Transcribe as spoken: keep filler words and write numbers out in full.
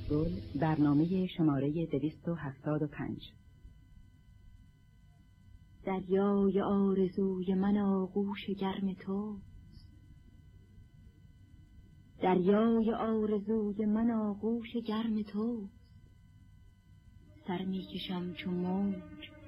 گل، برنامه شماره دویست و هفتاد و پنج. دریای آرزوی من آغوش گرم توست، دریای آرزوی من آغوش گرم توست. سر می کشم چو موج